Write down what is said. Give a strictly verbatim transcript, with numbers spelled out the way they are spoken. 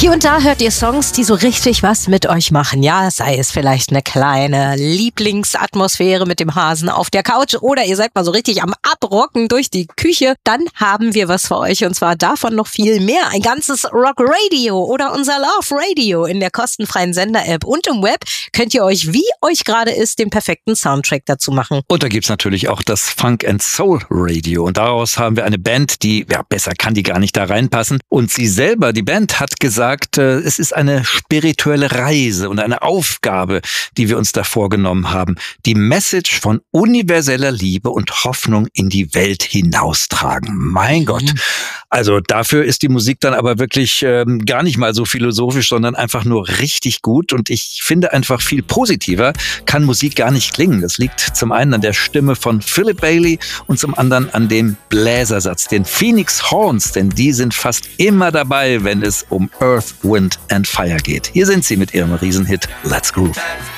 Hier und da hört ihr Songs, die so richtig was mit euch machen. Ja, sei es vielleicht eine kleine Lieblingsatmosphäre mit dem Hasen auf der Couch oder ihr seid mal so richtig am Abrocken durch die Küche. Dann haben wir was für euch und zwar davon noch viel mehr. Ein ganzes Rock Radio oder unser Love Radio in der kostenfreien Sender-App und im Web könnt ihr euch, wie euch gerade ist, den perfekten Soundtrack dazu machen. Und da gibt's natürlich auch das Funk and Soul Radio und daraus haben wir eine Band, die, ja, besser kann die gar nicht da reinpassen. Und sie selber, die Band, hat gesagt, es ist eine spirituelle Reise und eine Aufgabe, die wir uns da vorgenommen haben. Die Message von universeller Liebe und Hoffnung in die Welt hinaustragen. Mein Gott. Mhm. Also dafür ist die Musik dann aber wirklich ähm, gar nicht mal so philosophisch, sondern einfach nur richtig gut. Und ich finde einfach viel positiver kann Musik gar nicht klingen. Das liegt zum einen an der Stimme von Philip Bailey und zum anderen an dem Bläsersatz, den Phoenix Horns, denn die sind fast immer dabei, wenn es um Earth, Wind and Fire geht. Hier sind sie mit ihrem Riesenhit Let's Groove.